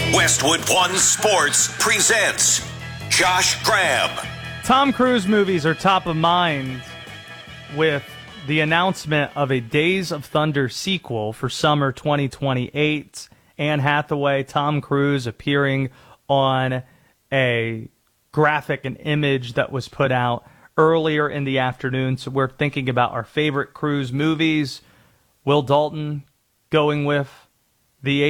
Westwood One Sports presents Josh Graham. Tom Cruise movies are top of mind with the announcement of a Days of Thunder sequel for summer 2028. Anne Hathaway, Tom Cruise appearing on a graphic, an image that was put out earlier in the afternoon. So we're thinking about our favorite Cruise movies. Will Dalton going with the